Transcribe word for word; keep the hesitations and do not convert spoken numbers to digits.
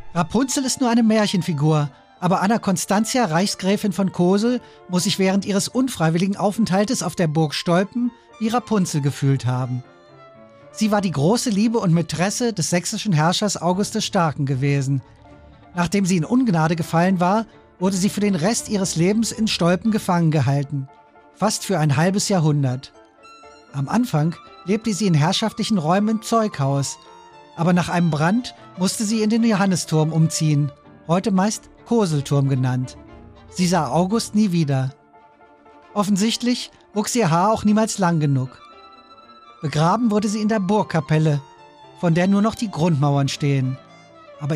Rapunzel ist nur eine Märchenfigur, aber Anna Constantia, Reichsgräfin von Cosel, muss sich während ihres unfreiwilligen Aufenthaltes auf der Burg Stolpen wie Rapunzel gefühlt haben. Sie war die große Liebe und Mätresse des sächsischen Herrschers August des Starken gewesen. Nachdem sie in Ungnade gefallen war, wurde sie für den Rest ihres Lebens in Stolpen gefangen gehalten. Fast für ein halbes Jahrhundert. Am Anfang lebte sie in herrschaftlichen Räumen im Zeughaus, aber nach einem Brand musste sie in den Johannisturm umziehen, heute meist Koselturm genannt. Sie sah August nie wieder. Offensichtlich wuchs ihr Haar auch niemals lang genug. Begraben wurde sie in der Burgkapelle, von der nur noch die Grundmauern stehen.